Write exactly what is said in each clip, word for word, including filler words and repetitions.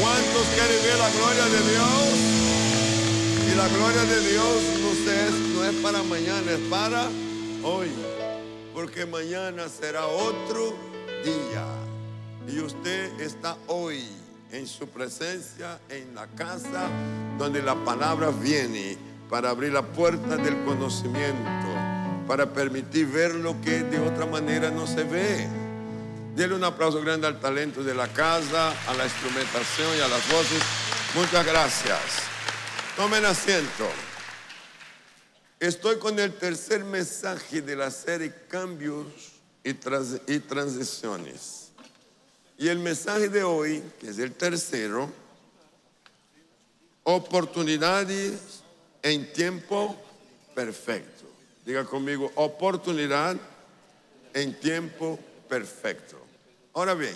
¿Cuántos quieren ver la gloria de Dios? Y la gloria de Dios no es, no es para mañana, es para hoy. Porque mañana será otro día. Y usted está hoy en su presencia, en la casa donde la palabra viene para abrir la puerta del conocimiento, para permitir ver lo que de otra manera no se ve. Denle un aplauso grande al talento de la casa, a la instrumentación y a las voces. Muchas gracias. Tomen asiento. Estoy con el tercer mensaje de la serie Cambios y, trans y Transiciones. Y el mensaje de hoy, que es el tercero, oportunidades en tiempo perfecto. Diga conmigo, oportunidad en tiempo perfecto. Ahora bien,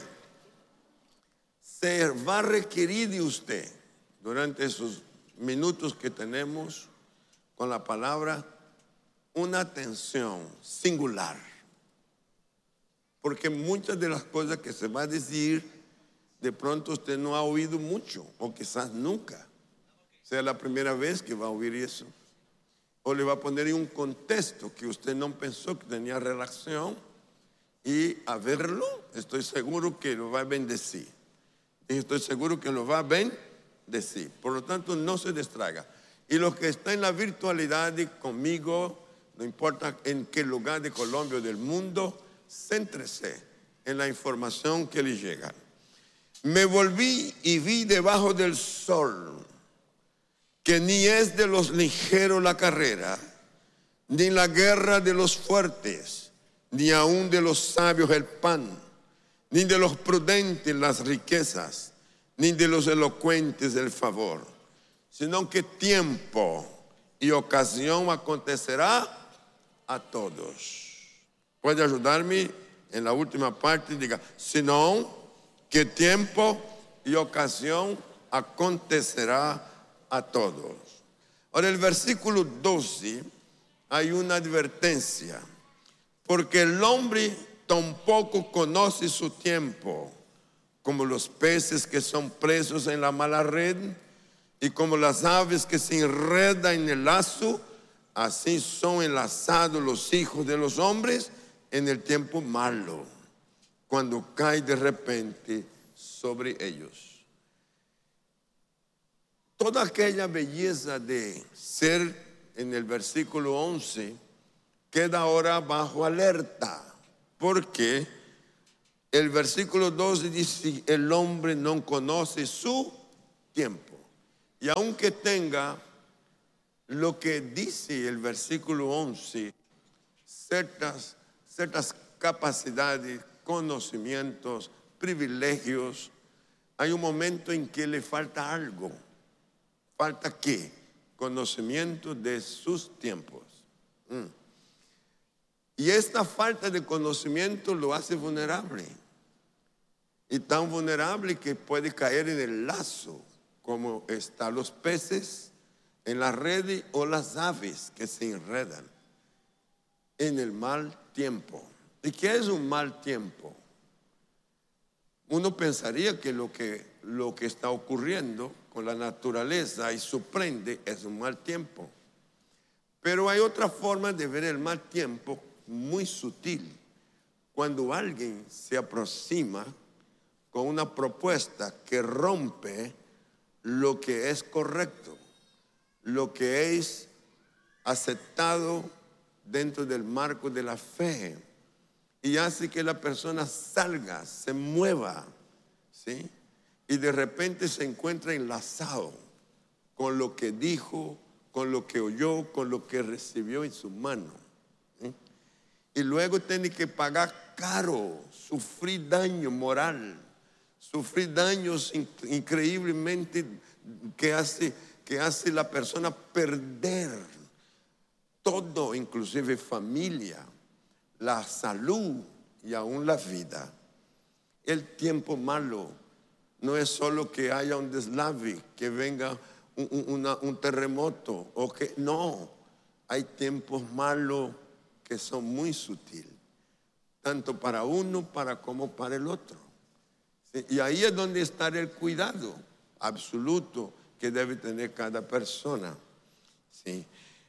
se va a requerir de usted durante esos minutos que tenemos con la palabra una atención singular, porque muchas de las cosas que se va a decir de pronto usted no ha oído mucho, o quizás nunca sea la primera vez que va a oír eso, o le va a poner en un contexto que usted no pensó que tenía relación, y a verlo estoy seguro que lo va a bendecir, y estoy seguro que lo va a bendecir. Por lo tanto, no se distraiga. Y los que están en la virtualidad conmigo, no importa en qué lugar de Colombia o del mundo, céntrese en la información que le llega. Me volví y vi debajo del sol que ni es de los ligeros la carrera, ni la guerra de los fuertes, ni aun de los sabios el pan, ni de los prudentes las riquezas, ni de los elocuentes el favor, sino que tiempo y ocasión acontecerá a todos. ¿Puede ayudarme en la última parte? Diga, sino que tiempo y ocasión acontecerá a todos. Ahora, el versículo doce hay una advertencia, porque el hombre tampoco conoce su tiempo, como los peces que son presos en la mala red, y como las aves que se enredan en el lazo, así son enlazados los hijos de los hombres en el tiempo malo, cuando cae de repente sobre ellos. Toda aquella belleza de ser en el versículo once queda ahora bajo alerta, porque el versículo doce dice, el hombre no conoce su tiempo. Y aunque tenga lo que dice el versículo once, ciertas, ciertas capacidades, conocimientos, privilegios, hay un momento en que le falta algo. ¿Falta qué? Conocimiento de sus tiempos. Mm. Y esta falta de conocimiento lo hace vulnerable. Y tan vulnerable que puede caer en el lazo, como están los peces en la red o las aves que se enredan en el mal tiempo. ¿Y qué es un mal tiempo? Uno pensaría que lo que, lo que está ocurriendo con la naturaleza y sorprende es un mal tiempo. Pero hay otra forma de ver el mal tiempo muy sutil. Cuando alguien se aproxima con una propuesta que rompe lo que es correcto, lo que es aceptado dentro del marco de la fe, y hace que la persona salga, se mueva, ¿sí? Y de repente se encuentra enlazado con lo que dijo, con lo que oyó, con lo que recibió en su mano, ¿sí? Y luego tiene que pagar caro, sufrir daño moral, sufrir daños increíblemente que hace, que hace la persona perder todo, inclusive familia, la salud y aún la vida. El tiempo malo no es solo que haya un deslave, que venga un, un, una, un terremoto, o que no, hay tiempos malos que son muy sutiles, tanto para uno para como para el otro. ¿Sí? Y ahí es donde está el cuidado, absoluto que debe tener cada persona. ¿Sí?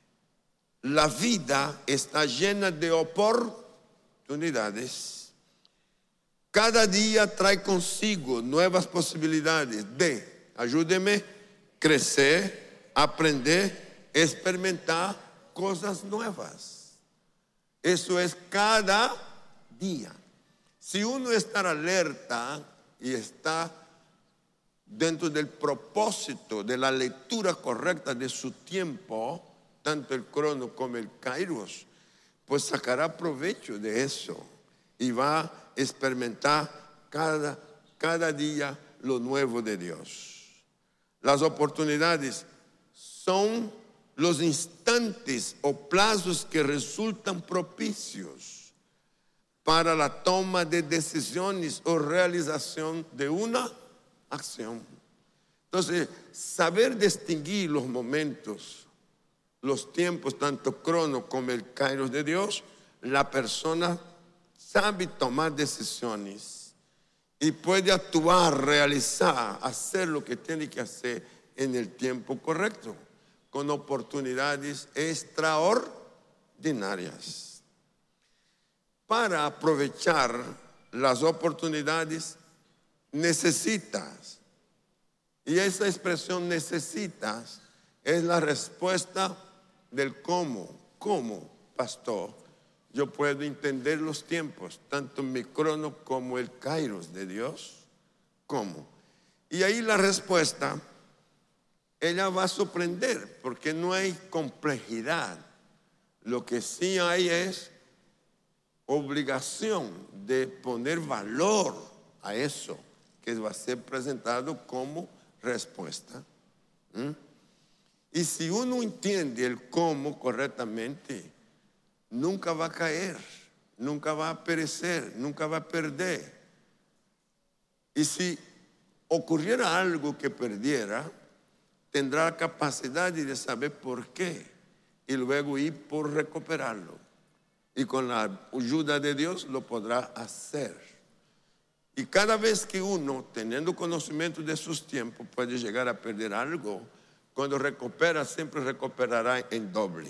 La vida está llena de oportunidades. Cada día trae consigo nuevas posibilidades de, ayúdeme, crecer, aprender, experimentar cosas nuevas. Eso es cada día. Si uno está alerta y está dentro del propósito de la lectura correcta de su tiempo, tanto el crono como el kairos, pues sacará provecho de eso y va a experimentar cada, cada día lo nuevo de Dios. Las oportunidades son los instantes o plazos que resultan propicios para la toma de decisiones o realización de una acción. Entonces, saber distinguir los momentos, los tiempos, tanto crono como el kairos de Dios, la persona sabe tomar decisiones y puede actuar, realizar, hacer lo que tiene que hacer en el tiempo correcto, con oportunidades extraordinarias. Para aprovechar las oportunidades necesitas, y esa expresión necesitas es la respuesta del cómo. ¿Cómo, pastor? Yo puedo entender los tiempos, tanto mi crono como el kairos de Dios. ¿Cómo? Y ahí la respuesta, ella va a sorprender, porque no hay complejidad. Lo que sí hay es obligación de poner valor a eso que va a ser presentado como respuesta. ¿Mm? Y si uno entiende el cómo correctamente, nunca va a caer, nunca va a perecer, nunca va a perder. Y si ocurriera algo que perdiera, tendrá la capacidad de saber por qué y luego ir por recuperarlo. Y con la ayuda de Dios lo podrá hacer. Y cada vez que uno, teniendo conocimiento de sus tiempos, puede llegar a perder algo, cuando recupera, siempre recuperará en doble.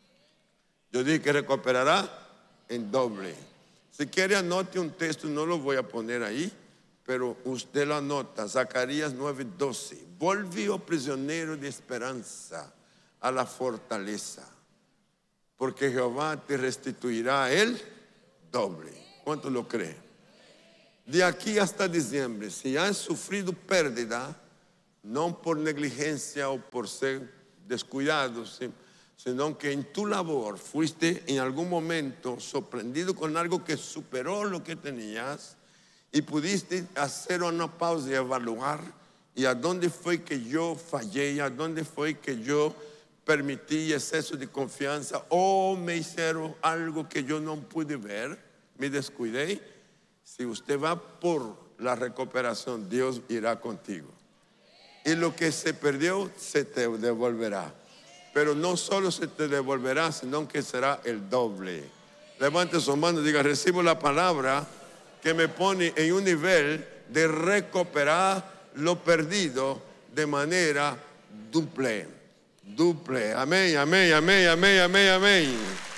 Yo dije que recuperará en doble. Si quiere, anote un texto, no lo voy a poner ahí, pero usted lo anota. Zacarías nueve doce. Volvió prisionero de esperanza a la fortaleza, porque Jehová te restituirá el doble. ¿Cuánto lo cree? De aquí hasta diciembre, si has sufrido pérdida, no por negligencia o por ser descuidado, sino que en tu labor fuiste en algún momento sorprendido con algo que superó lo que tenías y pudiste hacer una pausa y evaluar, y a dónde fue que yo fallé, a dónde fue que yo permití exceso de confianza o me hicieron algo que yo no pude ver, me descuidé. Si usted va por la recuperación, Dios irá contigo. Y lo que se perdió se te devolverá. Pero no solo se te devolverá, sino que será el doble. Levante su mano y diga: recibo la palabra que me pone en un nivel de recuperar lo perdido de manera duple. Duple. Amén, amén, amén, amén, amén, amén.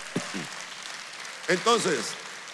Entonces,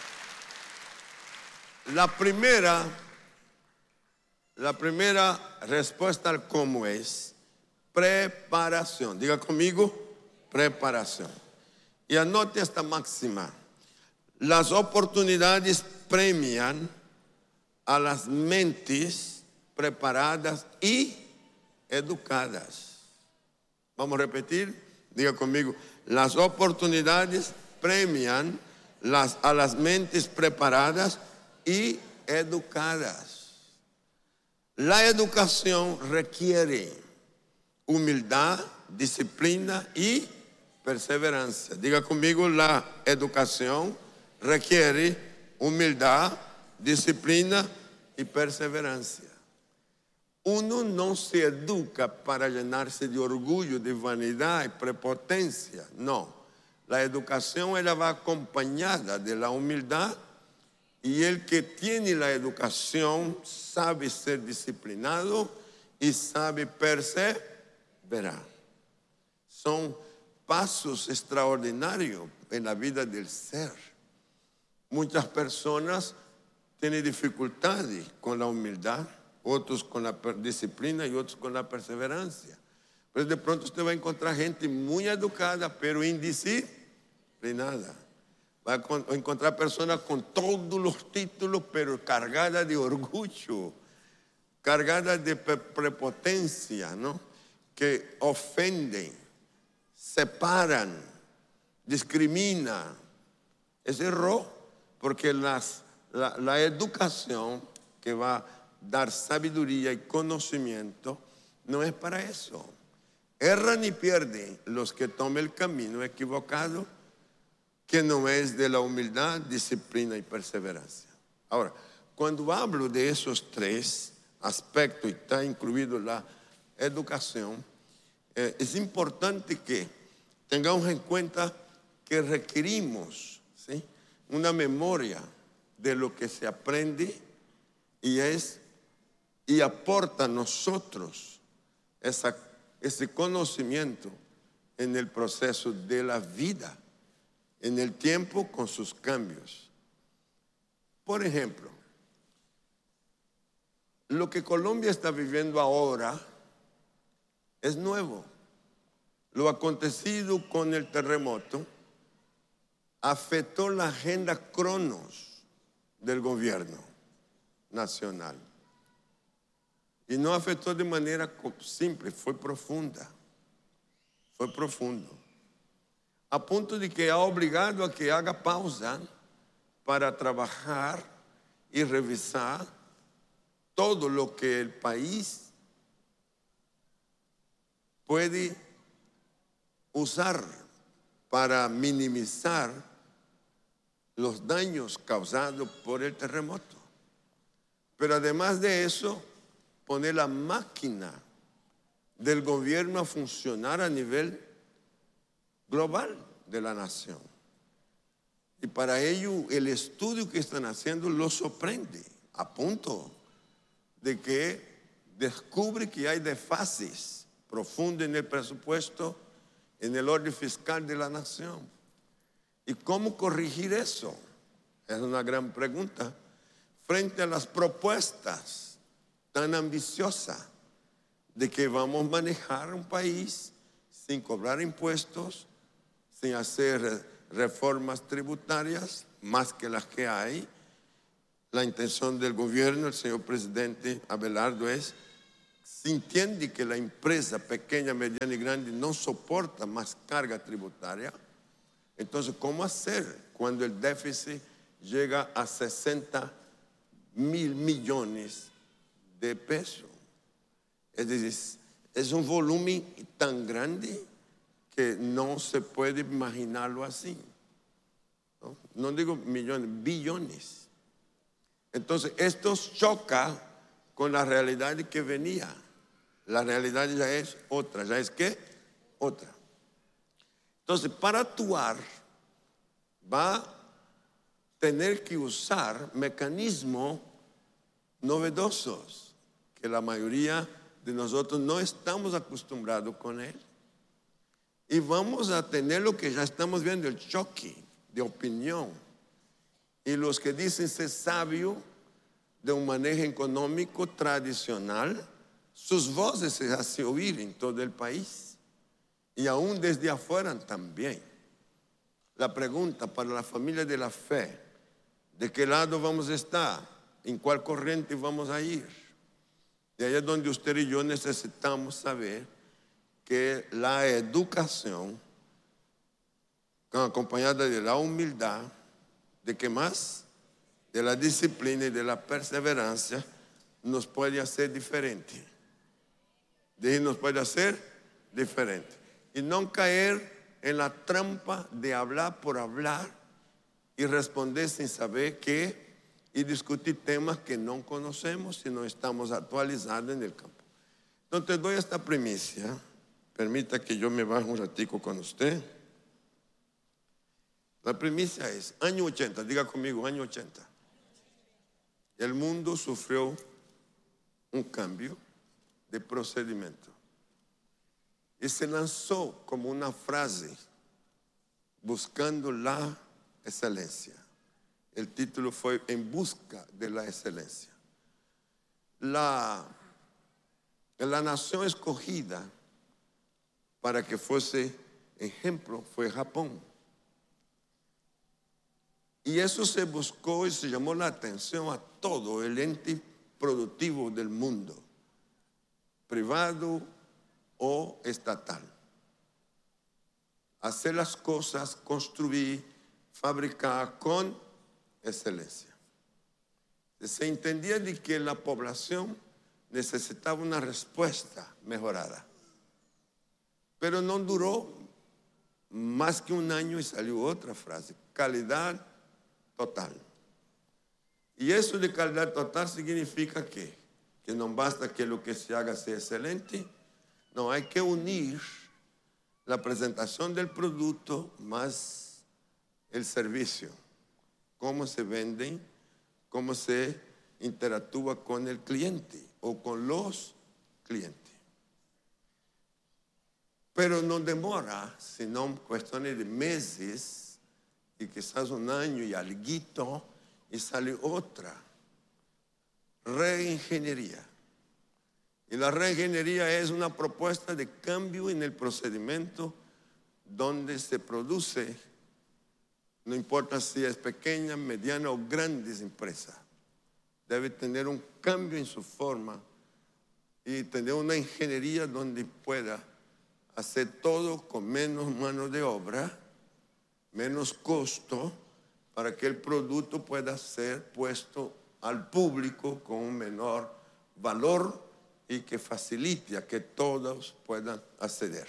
la primera, la primera respuesta al cómo es preparación. Diga conmigo, preparación. Y anote esta máxima: las oportunidades premian a las mentes preparadas y educadas. Vamos a repetir, diga conmigo: las oportunidades premian las, a las mentes preparadas y educadas. La educación requiere humildad, disciplina y perseverancia. Diga conmigo: la educación requiere humildad, disciplina y perseverancia. Uno no se educa para llenarse de orgullo, de vanidad y prepotencia. No, la educación ella va acompañada de la humildad, y el que tiene la educación sabe ser disciplinado y sabe perseverar. Son pasos extraordinarios en la vida del ser. Muchas personas tienen dificultades con la humildad, otros con la disciplina y otros con la perseverancia. Pero de pronto usted va a encontrar gente muy educada, pero indisciplinada. Va a encontrar personas con todos los títulos, pero cargadas de orgullo, cargadas de prepotencia, ¿no? Que ofenden, separan, discriminan. Es error, porque las, la, la educación que va a dar sabiduría y conocimiento no es para eso. Erran y pierden los que toman el camino equivocado, que no es de la humildad, disciplina y perseverancia. Ahora, cuando hablo de esos tres aspectos y está incluido la educación, eh, es importante que tengamos en cuenta que requerimos, ¿sí?, una memoria de lo que se aprende y es y aporta a nosotros esa, ese conocimiento en el proceso de la vida, en el tiempo con sus cambios. Por ejemplo, lo que Colombia está viviendo ahora es nuevo. Lo acontecido con el terremoto afectó la agenda cronos del gobierno nacional. Y no afectó de manera simple, fue profunda. Fue profundo. A punto de que ha obligado a que haga pausa para trabajar y revisar todo lo que el país puede usar para minimizar los daños causados por el terremoto. Pero además de eso, poner la máquina del gobierno a funcionar a nivel global de la nación. Y para ello el estudio que están haciendo los sorprende, a punto de que descubre que hay desfases profundos en el presupuesto, en el orden fiscal de la nación. ¿Y cómo corregir eso? Es una gran pregunta frente a las propuestas tan ambiciosas de que vamos a manejar un país sin cobrar impuestos, sin hacer reformas tributarias más que las que hay. La intención del gobierno, el señor presidente Abelardo, es, si entiende que la empresa pequeña, mediana y grande no soporta más carga tributaria, entonces, ¿cómo hacer cuando el déficit llega a sesenta mil millones de pesos? Es decir, es un volumen tan grande que no se puede imaginarlo así. No, no digo millones, billones. Entonces, esto choca con la realidad que venía. La realidad ya es otra. ¿Ya es qué? Otra. Entonces, para actuar, va a tener que usar mecanismos novedosos que la mayoría de nosotros no estamos acostumbrados con él. Y vamos a tener lo que ya estamos viendo, el choque de opinión. Y los que dicen ser sabios de un manejo económico tradicional, sus voces se hacen oír en todo el país. Y aún desde afuera también. La pregunta para la familia de la fe, ¿de qué lado vamos a estar? ¿En cuál corriente vamos a ir? De ahí es donde usted y yo necesitamos saber que la educación, acompañada de la humildad, ¿de qué más? De la disciplina y de la perseverancia, nos puede hacer diferente. De ahí nos puede hacer diferente. Y no caer en la trampa de hablar por hablar y responder sin saber qué y discutir temas que no conocemos si no estamos actualizados en el campo. Entonces doy esta primicia. Permita que yo me baje un ratico con usted. La primicia es año ochenta, diga conmigo, año ochenta. El mundo sufrió un cambio de procedimiento. Y se lanzó como una frase, buscando la excelencia. El título fue En busca de la excelencia. La, la nación escogida para que fuese ejemplo fue Japón. Y eso se buscó y se llamó la atención a todo el ente productivo del mundo, privado o estatal. Hacer las cosas, construir, fabricar con excelencia. Se entendía de que la población necesitaba una respuesta mejorada. Pero no duró más que un año y salió otra frase: calidad total. Y eso de calidad total significa que, que no basta que lo que se haga sea excelente, no, hay que unir la presentación del producto más el servicio, cómo se venden, cómo se interactúa con el cliente o con los clientes. Pero no demora, sino cuestiones de meses y quizás un año y alguito, y sale otra reingeniería. Y la reingeniería es una propuesta de cambio en el procedimiento donde se produce, no importa si es pequeña, mediana o grandes empresas, debe tener un cambio en su forma y tener una ingeniería donde pueda hacer todo con menos mano de obra, menos costo, para que el producto pueda ser puesto al público con un menor valor y que facilite a que todos puedan acceder.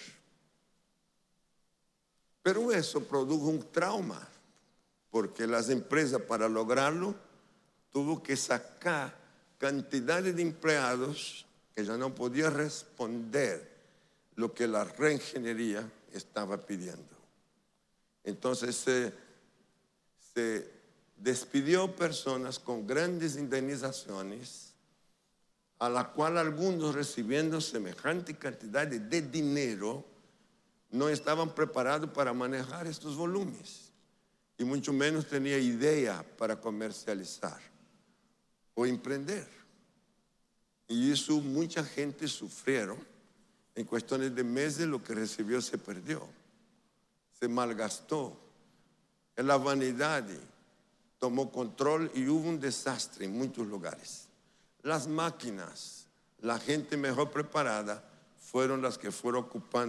Pero eso produjo un trauma, porque las empresas, para lograrlo, tuvo que sacar cantidades de empleados que ya no podían responder lo que la reingeniería estaba pidiendo. Entonces se, se despidió personas con grandes indemnizaciones, a la cual algunos, recibiendo semejante cantidad de dinero, no estaban preparados para manejar estos volúmenes y mucho menos tenía idea para comercializar o emprender. Y eso mucha gente sufrieron. En cuestiones de meses lo que recibió se perdió, se malgastó. La vanidad tomó control y hubo un desastre en muchos lugares. Las máquinas, la gente mejor preparada fueron las que fueron ocupando